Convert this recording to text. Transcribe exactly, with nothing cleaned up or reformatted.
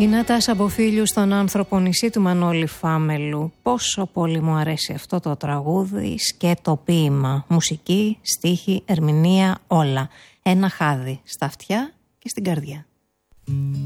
Η Νάτασα Μποφίλιου στον άνθρωπο νησί του Μανώλη Φάμελου. Πόσο πολύ μου αρέσει αυτό το τραγούδι, σκέτο ποίημα, μουσική, στίχη, ερμηνεία, όλα. Ένα χάδι στα αυτιά και στην καρδιά.